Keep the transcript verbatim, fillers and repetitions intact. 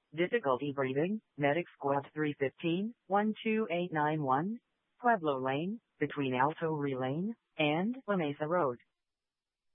Difficulty breathing, Medic Squad three fifteen, one two eight nine one, Pueblo Lane, between Alto Relane and La Mesa Road.